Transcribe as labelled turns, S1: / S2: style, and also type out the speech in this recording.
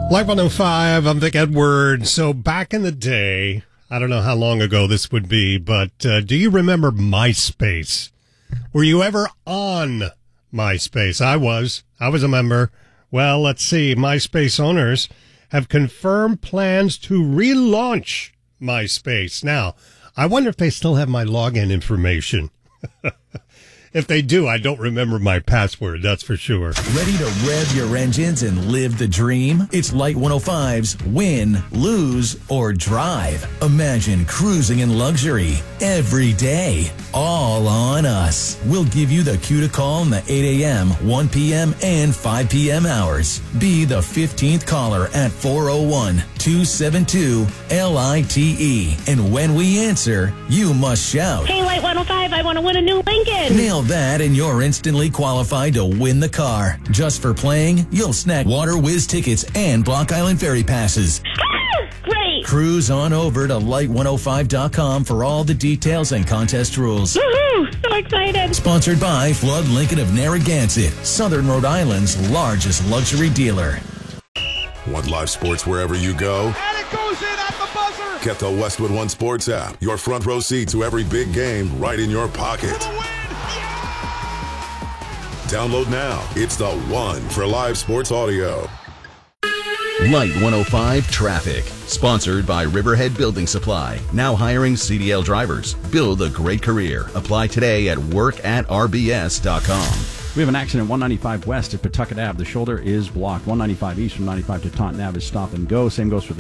S1: Live 105, I'm Vic Edwards. So back in the day, I don't know how long ago this would be, but do you remember MySpace? Were you ever on MySpace? I was a member. Well, let's see. MySpace owners have confirmed plans to relaunch MySpace. Now, I wonder if they still have my login information. If they do, I don't remember my password, that's for sure.
S2: Ready to rev your engines and live the dream? It's Light 105's Win, Lose, or Drive. Imagine cruising in luxury every day, all on us. We'll give you the cue to call in the 8 a.m., 1 p.m., and 5 p.m. hours. Be the 15th caller at 401-272-LITE. And when we answer, you must shout,
S3: "Hey, Light 105, I want to win a new Lincoln."
S2: Nail that and you're instantly qualified to win the car. Just for playing, you'll snag Water Whiz tickets and Block Island Ferry passes.
S3: Ah, great.
S2: Cruise on over to light105.com for all the details and contest rules.
S3: Woohoo, so excited.
S2: Sponsored by Flood Lincoln of Narragansett, Southern Rhode Island's largest luxury dealer.
S4: Want live sports wherever you go?
S5: And it goes in at the buzzer.
S4: Get the Westwood One Sports app. Your front row seat to every big game right in your pocket.
S5: For the win.
S4: Download now. It's the one for live sports audio.
S6: Light 105 Traffic. Sponsored by Riverhead Building Supply. Now hiring CDL drivers. Build a great career. Apply today at work@rbs.com.
S7: We have an accident 195 west at Pawtucket Ave. The shoulder is blocked. 195 east from 95 to Taunton Ave is stop and go. Same goes for the